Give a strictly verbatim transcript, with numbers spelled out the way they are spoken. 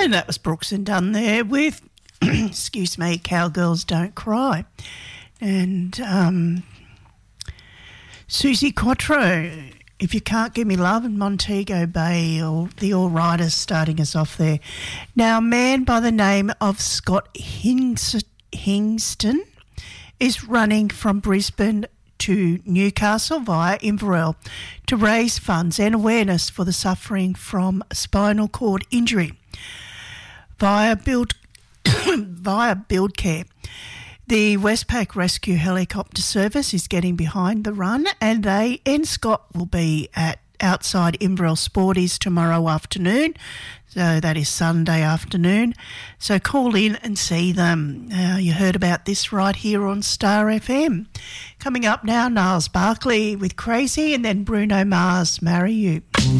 And that was Brooks and Dunn there with, excuse me, Cowgirls Don't Cry. And um, Susie Quattro, If You Can't Give Me Love, and Montego Bay, or the All Riders starting us off there. Now, a man by the name of Scott Hings- Hingston is running from Brisbane to Newcastle via Inverell to raise funds and awareness for the suffering from spinal cord injury via Build via Build Care. The Westpac Rescue Helicopter Service is getting behind the run, and they and Scott will be at outside Inverell Sporties tomorrow afternoon. So that is Sunday afternoon. So call in and see them. Uh, you heard about this right here on Star F M. Coming up now, Niles Barkley with Crazy, and then Bruno Mars, Marry You.